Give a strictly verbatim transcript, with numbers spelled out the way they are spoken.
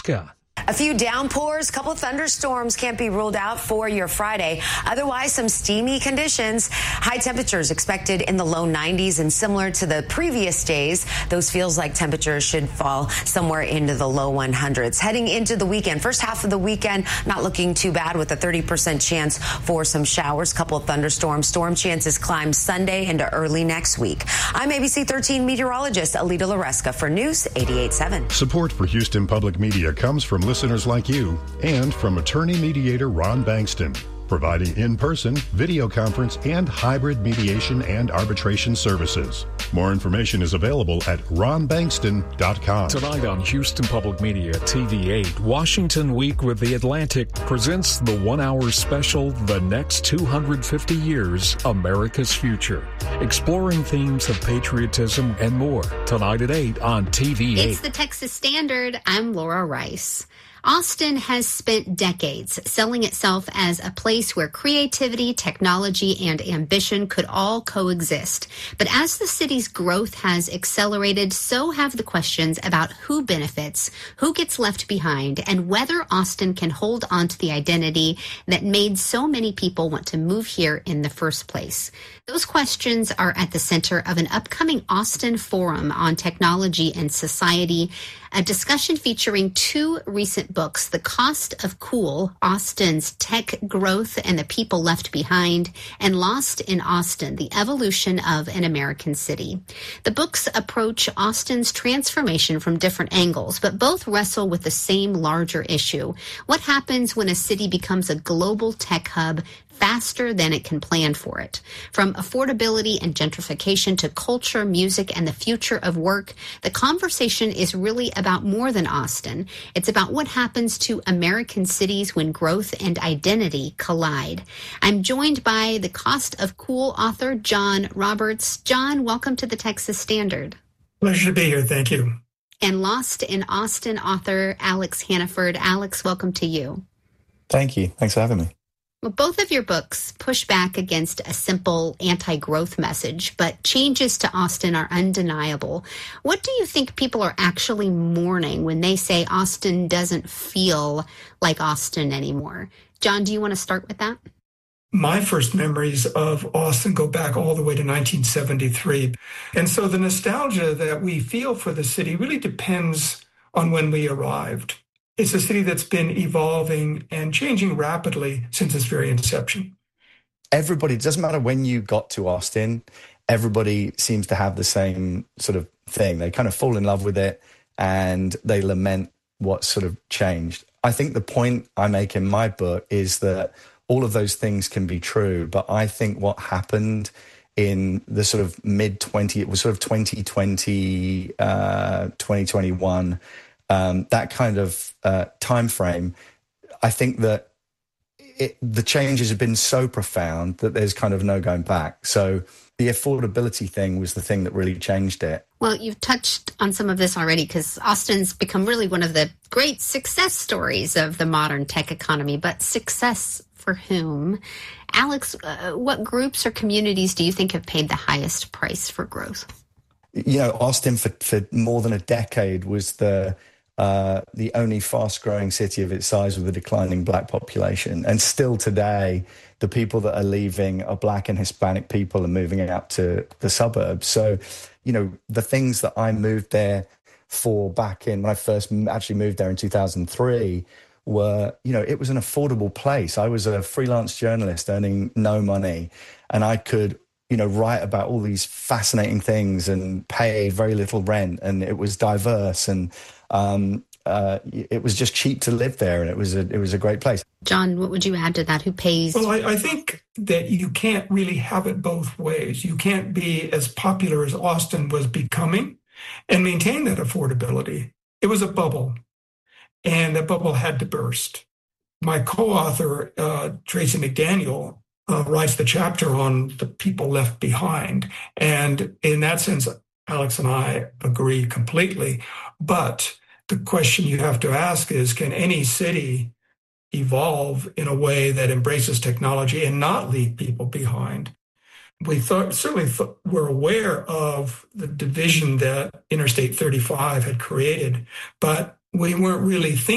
Lereska. A few downpours, a couple of thunderstorms can't be ruled out for your Friday. Otherwise, some steamy conditions. High temperatures expected in the low nineties, and similar to the previous days, those feels like temperatures should fall somewhere into the low hundreds. Heading into the weekend, first half of the weekend, not looking too bad with a thirty percent chance for some showers, couple of thunderstorms. Storm chances climb Sunday into early next week. I'm A B C thirteen meteorologist Alita Lereska for News eighty-eight point seven. Support for Houston Public Media comes from listeners like you and from attorney mediator Ron Bankston, providing in-person, video conference, and hybrid mediation and arbitration services. More information is available at ron bankston dot com. Tonight on Houston Public Media T V eight, Washington Week with The Atlantic presents the one-hour special, The Next two hundred fifty Years, America's Future, exploring themes of patriotism and more. Tonight at eight on T V eight. It's the Texas Standard. I'm Laura Rice. Austin has spent decades selling itself as a place where creativity, technology, and ambition could all coexist. But as the city's growth has accelerated, so have the questions about who benefits, who gets left behind, and whether Austin can hold on to the identity that made so many people want to move here in the first place. Those questions are at the center of an upcoming Austin Forum on Technology and Society, a discussion featuring two recent books, The Cost of Cool, Austin's Tech Growth and the People Left Behind, and Lost in Austin, The Evolution of an American City. The books approach Austin's transformation from different angles, but both wrestle with the same larger issue. What happens when a city becomes a global tech hub faster than it can plan for it? From affordability and gentrification to culture, music, and the future of work, the conversation is really about more than Austin. It's about what happens to American cities when growth and identity collide. I'm joined by The Cost of Cool author John Roberts. John, welcome to the Texas Standard. Pleasure to be here. Thank you. And Lost in Austin author Alex Hannaford. Alex, welcome to you. Thank you. Thanks for having me. Well, both of your books push back against a simple anti-growth message, but changes to Austin are undeniable. What do you think people are actually mourning when they say Austin doesn't feel like Austin anymore? John, do you want to start with that? My first memories of Austin go back all the way to nineteen seventy-three. And so the nostalgia that we feel for the city really depends on when we arrived. It's a city that's been evolving and changing rapidly since its very inception. Everybody, it doesn't matter when you got to Austin, everybody seems to have the same sort of thing. They kind of fall in love with it and they lament what sort of changed. I think the point I make in my book is that all of those things can be true, but I think what happened in the sort of mid twenty, it was sort of twenty twenty, uh, twenty twenty-one, Um, that kind of uh, time frame, I think that it, the changes have been so profound that there's kind of no going back. So the affordability thing was the thing that really changed it. Well, you've touched on some of this already because Austin's become really one of the great success stories of the modern tech economy, but success for whom? Alex, uh, what groups or communities do you think have paid the highest price for growth? You know, Austin for, for more than a decade was the Uh, the only fast-growing city of its size with a declining black population. And still today, the people that are leaving are black and Hispanic people and moving out to the suburbs. So, you know, the things that I moved there for back in, when I first actually moved there in two thousand three, were, you know, it was an affordable place. I was a freelance journalist earning no money, and I could, you know, write about all these fascinating things and pay very little rent, and it was diverse, and um, uh, it was just cheap to live there, and it was a it was a great place. John, what would you add to that? Who pays? Well, I, I think that you can't really have it both ways. You can't be as popular as Austin was becoming and maintain that affordability. It was a bubble, and that bubble had to burst. My co-author, uh, Tracy McDaniel, Uh, writes the chapter on the people left behind. And in that sense, Alex and I agree completely. But the question you have to ask is, can any city evolve in a way that embraces technology and not leave people behind? We thought, certainly th- were aware of the division that Interstate thirty-five had created, but we weren't really thinking